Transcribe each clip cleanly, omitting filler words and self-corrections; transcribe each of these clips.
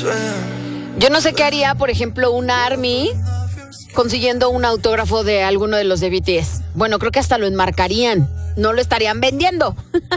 Yo no sé qué haría, por ejemplo, una ARMY consiguiendo un autógrafo de alguno de los de BTS. Bueno, creo que hasta lo enmarcarían. No lo estarían vendiendo.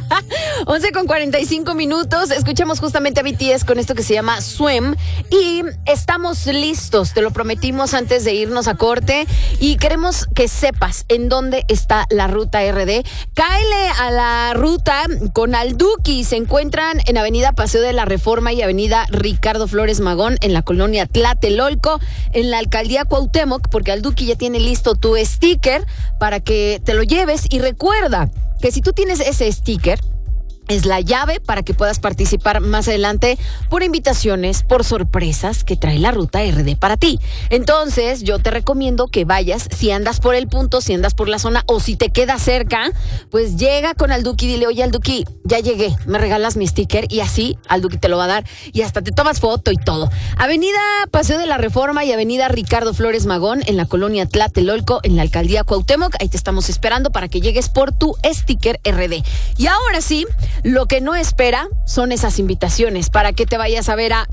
11:45. Escuchamos justamente a BTS con esto que se llama Swim. Y estamos listos, te lo prometimos antes de irnos a corte. Y queremos que sepas en dónde está la Ruta RD. Cáele a la ruta con Alduki. Se encuentran en Avenida Paseo de la Reforma y Avenida Ricardo Flores Magón, en la colonia Tlatelolco, en la alcaldía Cuauhtémoc, porque Alduki ya tiene listo tu sticker para que te lo lleves. Y recuerda que si tú tienes ese sticker, es la llave para que puedas participar más adelante por invitaciones, por sorpresas que trae la Ruta RD para ti. Entonces, yo te recomiendo que vayas, si andas por el punto, si andas por la zona o si te quedas cerca, pues llega con Alduki y dile, oye Alduki, ya llegué, me regalas mi sticker, y así Alduki te lo va a dar y hasta te tomas foto y todo. Avenida Paseo de la Reforma y Avenida Ricardo Flores Magón, en la colonia Tlatelolco, en la alcaldía Cuauhtémoc. Ahí te estamos esperando para que llegues por tu sticker RD. Y ahora sí, lo que no espera son esas invitaciones para que te vayas a ver a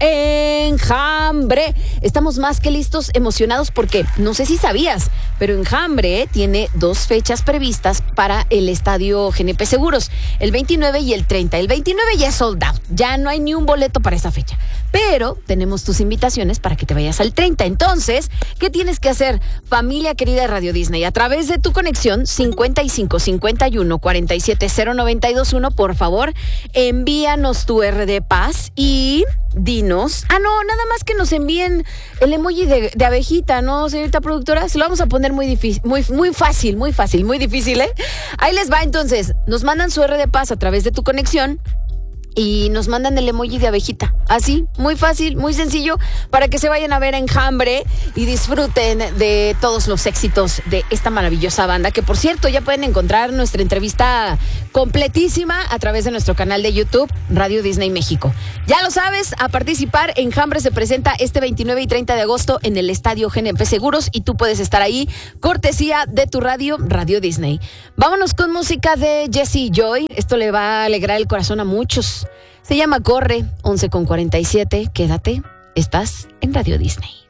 Enjambre. Estamos más que listos, emocionados, porque no sé si sabías, pero Enjambre tiene 2 fechas previstas para el estadio GNP Seguros, el 29 y el 30. El 29 ya es sold out, ya no hay ni un boleto para esa fecha, pero tenemos tus invitaciones para que te vayas al 30. Entonces, ¿qué tienes que hacer, familia querida de Radio Disney? A través de tu conexión 55 51 47 0921, por favor, envíanos tu RD Paz y dinos. Nada más que nos envíen el emoji de abejita, ¿no, señorita productora? Se lo vamos a poner muy difícil, muy fácil, muy difícil, ¿eh? Ahí les va, entonces. Nos mandan su RD Paz a través de tu conexión y nos mandan el emoji de abejita. Así, muy fácil, muy sencillo, para que se vayan a ver a Enjambre y disfruten de todos los éxitos de esta maravillosa banda, que por cierto ya pueden encontrar nuestra entrevista completísima a través de nuestro canal de YouTube, Radio Disney México. Ya lo sabes, a participar. Enjambre se presenta este 29 y 30 de agosto en el estadio GNP Seguros y tú puedes estar ahí, cortesía de tu radio, Radio Disney. Vámonos con música de Jessie Joy. Esto le va a alegrar el corazón a muchos. Se llama Corre, 11:47. Quédate, estás en Radio Disney.